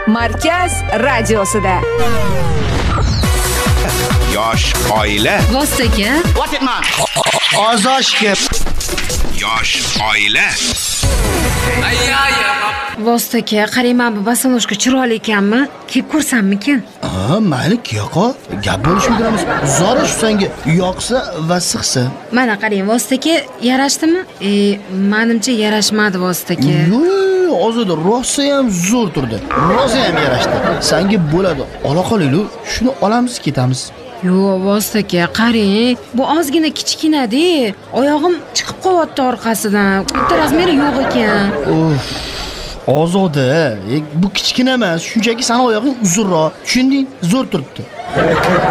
Markaz radiosida. Yosh oila. Vostaka. Ozoshga. Yosh oila. Vostaka, qarang, men bu bosonoshka chiroyli ekanmi? Kiyib ko'rsammikin? Mayli, kiyoqo. Gap bo'lishib turamiz. Zorish senga yoqsa va sig'sa. Mana qarang, Vostaka, yarashdimi? Menimcha yarashmadi Vostaka. Hozirda rosa ham zo'r turdi. Rosa ham yarashdi. Senga bo'ladi. Ola qolaylik, shuni olamiz, ketamiz. Yo'q, Vostaka, qarang, bu ozgina kichkina-da. Oyog'im chiqib qolyapti orqasidan. Bitta razmeri yo'q ekan. Ozoda, bu kichkina emas, shunchaki sana oyog'ing uzunroq. Tushunding? Zo'r turibdi.